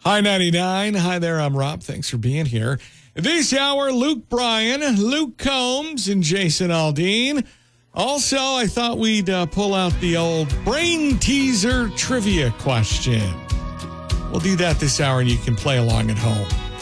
Hi, 99. Hi there, I'm Rob. Thanks for being here. This hour, Luke Bryan, Luke Combs, and Jason Aldean. Also, I thought we'd pull out the old brain teaser trivia question. We'll do that this hour, and you can play along at home.